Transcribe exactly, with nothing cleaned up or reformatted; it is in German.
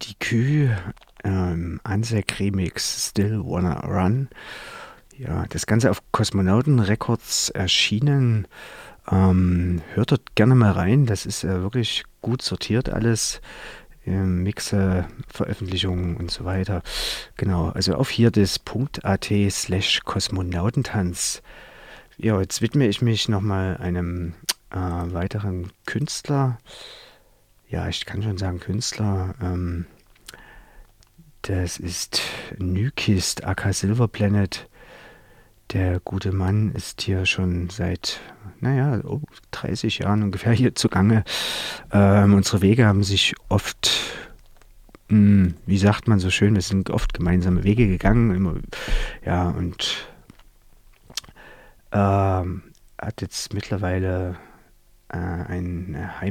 Die Kü, ähm, Ansek Remix Still Wanna Run. Ja, das Ganze auf Kosmonauten Records erschienen. Ähm, hört dort gerne mal rein. Das ist äh, wirklich gut sortiert alles. Ähm, Mixe, Veröffentlichungen und so weiter. Genau, also auf hier das .at slash Kosmonautentanz. Ja, jetzt widme ich mich nochmal einem äh, weiteren Künstler. Ja, ich kann schon sagen Künstler. Ähm, das ist Nykist aka Silver Planet. Der gute Mann ist hier schon seit, naja, oh, dreißig Jahren ungefähr hier zugange. Ähm, unsere Wege haben sich oft, mh, wie sagt man so schön, wir sind oft gemeinsame Wege gegangen. Immer, ja, und ähm, hat jetzt mittlerweile äh, ein